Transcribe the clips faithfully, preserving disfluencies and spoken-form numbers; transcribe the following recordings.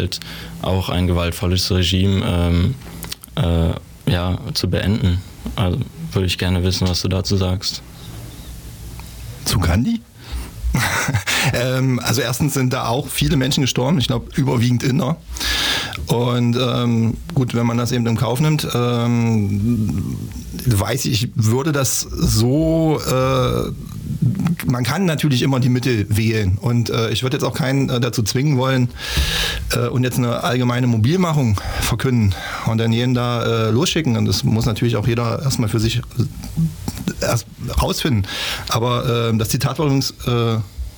halt auch ein gewaltvolles Regime ähm, äh, ja, zu beenden. Also würde ich gerne wissen, was du dazu sagst. Zu Gandhi? ähm, also erstens sind da auch viele Menschen gestorben, ich glaube überwiegend Inder. Und ähm, gut, wenn man das eben in Kauf nimmt, ähm, weiß ich, ich würde das so, äh, man kann natürlich immer die Mitte wählen und äh, ich würde jetzt auch keinen äh, dazu zwingen wollen äh, und jetzt eine allgemeine Mobilmachung verkünden und dann jeden da äh, losschicken, und das muss natürlich auch jeder erstmal für sich erst rausfinden. Aber äh, das Zitat war übrigens, äh,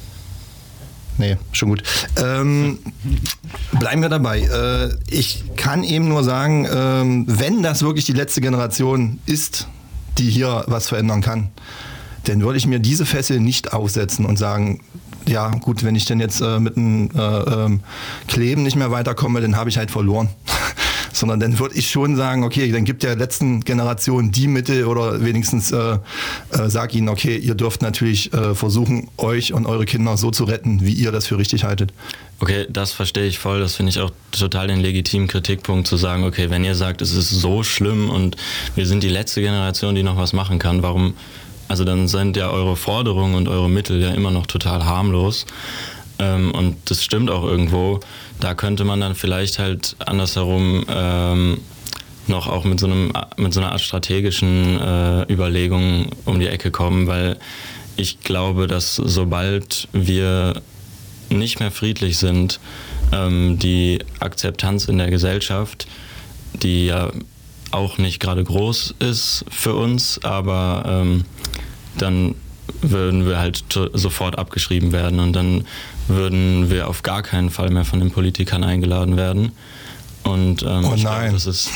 nee, schon gut. Ähm, bleiben wir dabei. Äh, ich kann eben nur sagen, äh, wenn das wirklich die letzte Generation ist, die hier was verändern kann, dann würde ich mir diese Fessel nicht aufsetzen und sagen, ja gut, wenn ich denn jetzt äh, mit dem äh, äh, Kleben nicht mehr weiterkomme, dann habe ich halt verloren. Sondern dann würde ich schon sagen, okay, dann gibt der letzten Generation die Mittel oder wenigstens äh, äh, sag ihnen, okay, ihr dürft natürlich äh, versuchen, euch und eure Kinder so zu retten, wie ihr das für richtig haltet. Okay, das verstehe ich voll. Das finde ich auch total den legitimen Kritikpunkt, zu sagen, okay, wenn ihr sagt, es ist so schlimm und wir sind die letzte Generation, die noch was machen kann, warum, also dann sind ja eure Forderungen und eure Mittel ja immer noch total harmlos. Ähm, und das stimmt auch irgendwo. Da könnte man dann vielleicht halt andersherum ähm, noch auch mit so einem mit so einer Art strategischen äh, Überlegung um die Ecke kommen, weil ich glaube, dass sobald wir nicht mehr friedlich sind, ähm, die Akzeptanz in der Gesellschaft, die ja auch nicht gerade groß ist für uns, aber ähm, dann würden wir halt t- sofort abgeschrieben werden und dann würden wir auf gar keinen Fall mehr von den Politikern eingeladen werden. Und ähm, oh ich nein. glaub, das ist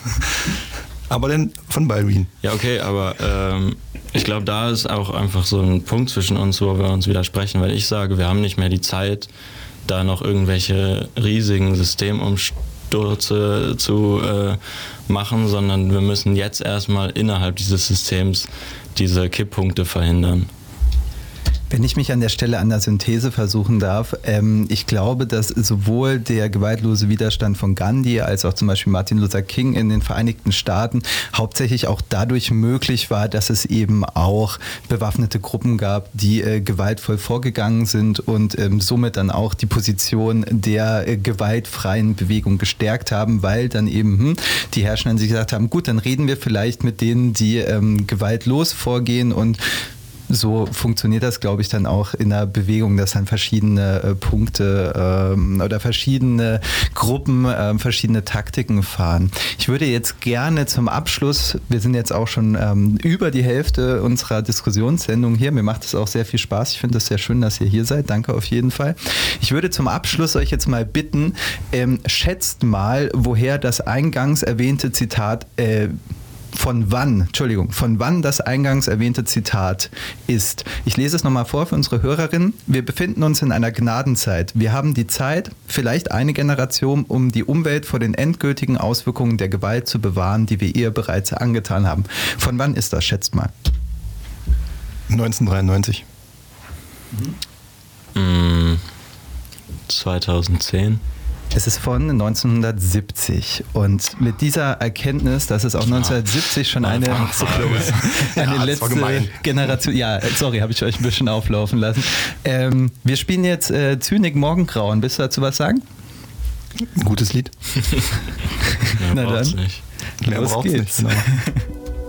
aber dann von Balduin. Ja, okay, aber ähm, ich glaube, da ist auch einfach so ein Punkt zwischen uns, wo wir uns widersprechen, weil ich sage, wir haben nicht mehr die Zeit, da noch irgendwelche riesigen Systemumstürze zu äh, machen, sondern wir müssen jetzt erstmal innerhalb dieses Systems diese Kipppunkte verhindern. Wenn ich mich an der Stelle an der Synthese versuchen darf, ähm, ich glaube, dass sowohl der gewaltlose Widerstand von Gandhi als auch zum Beispiel Martin Luther King in den Vereinigten Staaten hauptsächlich auch dadurch möglich war, dass es eben auch bewaffnete Gruppen gab, die äh, gewaltvoll vorgegangen sind und ähm, somit dann auch die Position der äh, gewaltfreien Bewegung gestärkt haben, weil dann eben hm, die Herrschenden sich gesagt haben, gut, dann reden wir vielleicht mit denen, die ähm, gewaltlos vorgehen, und so funktioniert das, glaube ich, dann auch in der Bewegung, dass dann verschiedene äh, Punkte ähm, oder verschiedene Gruppen äh, verschiedene Taktiken fahren. Ich würde jetzt gerne zum Abschluss, wir sind jetzt auch schon ähm, über die Hälfte unserer Diskussionssendung hier, mir macht es auch sehr viel Spaß, ich finde es sehr schön, dass ihr hier seid, danke auf jeden Fall. Ich würde zum Abschluss euch jetzt mal bitten, ähm, schätzt mal, woher das eingangs erwähnte Zitat äh, Von wann, Entschuldigung, von wann das eingangs erwähnte Zitat ist. Ich lese es nochmal vor für unsere Hörerinnen. Wir befinden uns in einer Gnadenzeit. Wir haben die Zeit, vielleicht eine Generation, um die Umwelt vor den endgültigen Auswirkungen der Gewalt zu bewahren, die wir ihr bereits angetan haben. Von wann ist das, schätzt mal? neunzehnhundertdreiundneunzig. Mhm. zweitausendzehn. Es ist von neunzehnhundertsiebzig, und mit dieser Erkenntnis, dass es auch neunzehnhundertsiebzig schon eine, eine ja, letzte Generation, ja, sorry, habe ich euch ein bisschen auflaufen lassen. Ähm, wir spielen jetzt äh, Zynik Morgengrauen. Willst du dazu was sagen? Ein gutes Lied. Ja, na dann, nicht. Mehr los braucht's geht's. nicht. Genau.